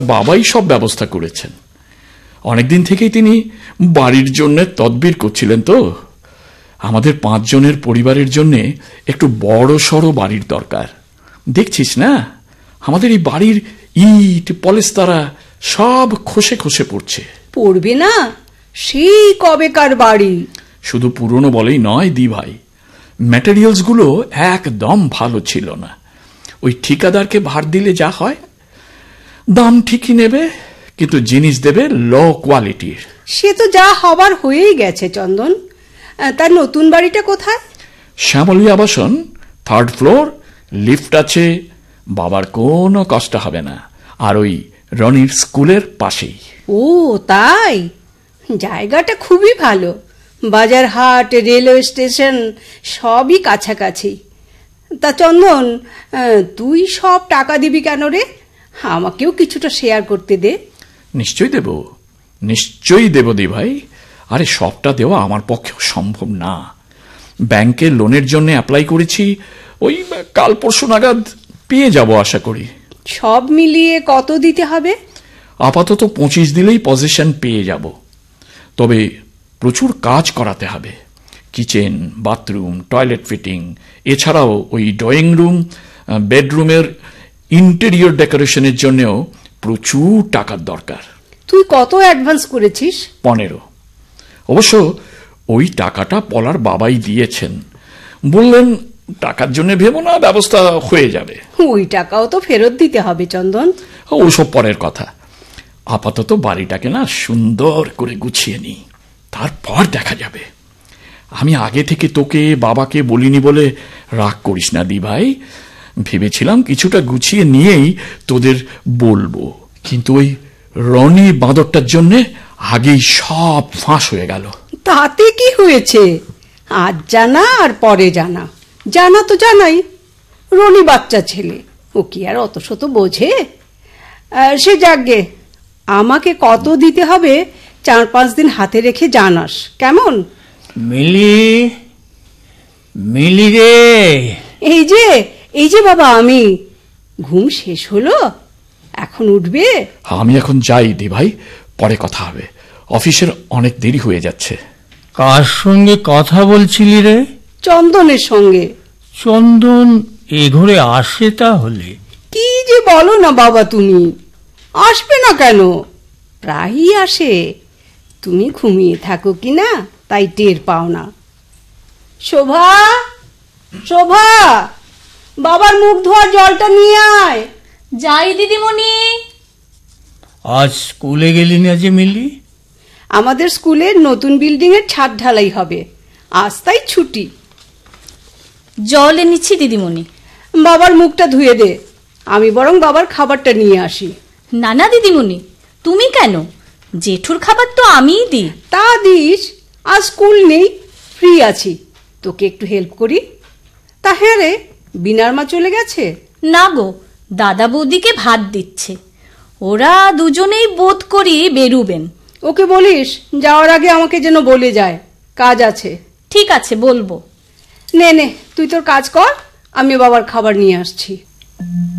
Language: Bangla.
বাবাই সব ব্যবস্থা করেছেন। অনেকদিন থেকেই তিনি বাড়ির জন্য তদবির করছিলেন। তো আমাদের 5 জনের পরিবারের জন্য একটু বড় সড়ো বাড়ির দরকার। দেখছিস না, আমাদের এই বাড়ির ইট পলেস্তারা সব খসে খসে পড়ছে। পড়বে না? সেই কবেকার বাড়ি। শুধু পুরনো বলেই নয় দি ভাই, ম্যাটেরিয়ালস গুলো একদম ভালো ছিল না। ওই ঠিকাদারকে ভার দিলে যা হয়, দাম ঠিকই নেবে, কিন্তু জিনিস দেবে লো কোয়ালিটির। সে তো যা হবার হয়েই গেছে চন্দন। তার নতুন বাড়িটা কোথায়? শ্যামলী আবাসন, 3rd ফ্লোর, লিফট আছে, বাবার কোনো কষ্ট হবে না। আর ওই রনির স্কুলের পাশেই। ও তাই? জায়গাটা খুবই ভালো। বাজার হাট, রেলওয়ে স্টেশন সবই কাছাকাছি। তা চন্দন, তুই সব টাকা দিবি কেন রে? আমাকেও কিছুটা শেয়ার করতে দে। নিশ্চয়ই দেব, নিশ্চয়ই দেব দি ভাই। আরে সবটা দেওয়া আমার পক্ষেও সম্ভব না। ব্যাংকে লোনের জন্য অ্যাপ্লাই করেছি, ওই কাল পরশু নাগাদ পেয়ে যাব আশা করি। সব মিলিয়ে কত দিতে হবে? আপাতত 25 দিলেই পজিশন পেয়ে যাব। তবে প্রচুর কাজ করাতে হবে। কিচেন, বাথরুম, টয়লেট ফিটিং, এছাড়াও ওই ড্রয়িং রুম, বেডরুমের ইন্টেরিয়র ডেকোরেশনের জন্যও প্রচুর টাকার দরকার। তুই কত অ্যাডভান্স করেছিস? 15। অবশ্য ওই টাকাটা পলার বাবাই দিয়েছেন। বললেন টাকার জন্য ভেবো না, ব্যবস্থা হয়ে যাবে। ওই টাকাও তো ফেরত দিতে হবে চন্দন। ওসব পরের কথা। আপাতত বাড়িটাকে না সুন্দর করে গুছিয়ে নি, তারপর দেখা যাবে। আমি আগে থেকে তোকে বাবাকে বলিনি বলে রাগ করিস না দি ভাই। ভেবেছিলাম কিছুটা গুছিয়ে নিয়েই তোদের বলবো, কিন্তু ওই রনি বাঁদরটার জন্য আগেই সব ফাঁস হয়ে গেল। তাতে কি হয়েছে? আজ জানা আর পরে জানা, জানা তো জানাই। রনি বাচ্চা ছেলে, ও কি আর অত শত বোঝে? সে যাকগে, আমাকে কত দিতে হবে 4-5 দিন হাতে রেখে জানাস, কেমন? মিলি, মিলি রে। এই যে বাবা, আমি। ঘুম শেষ হলো? এখন উঠবে? আমি এখন যাই দি ভাই, পরে কথা হবে। অফিসের অনেক দেরি হয়ে যাচ্ছে। কার সঙ্গে কথা বলছিলি রে? চন্দনের সঙ্গে। চন্দন এ ঘরে আসে তাহলে? কি যে বলো না বাবা তুমি! আসবে না কেন? প্রায়ই আসে। তুমি ঘুমিয়ে থাকো কিনা তাই টের পাও না। শোভা, শোভা, বাবার মুখ ধোয়ার জলটা নিয়ে আয়। যাই দিদিমণি। আজ স্কুলে গেলি না যে মিলি? আমাদের স্কুলের নতুন বিল্ডিং এর ছাদ ঢালাই হবে, আজ তাই ছুটি। জল এনেছি দিদিমণি। বাবার মুখটা ধুয়ে দে, আমি বরং বাবার খাবারটা নিয়ে আসি। না না দিদিমণি, তুমি কেন? জেঠুর খাবার তো আমিই দিই। তা দিস, আজ স্কুল নেই, ফ্রি আছি, তোকে একটু হেল্প করি। তা হ্যাঁ রে, বিনার মা চলে গেছে? না গো, দাদা বৌদিকে ভাত দিচ্ছে। ওরা দুজনেই বোধ করি বেরুবেন। ওকে বলিস যাওয়ার আগে আমাকে যেন বলে যায়, কাজ আছে। ঠিক আছে, বলবো। নে নে, তুই তোর কাজ কর, আমি বাবার খাবার নিয়ে আসছি।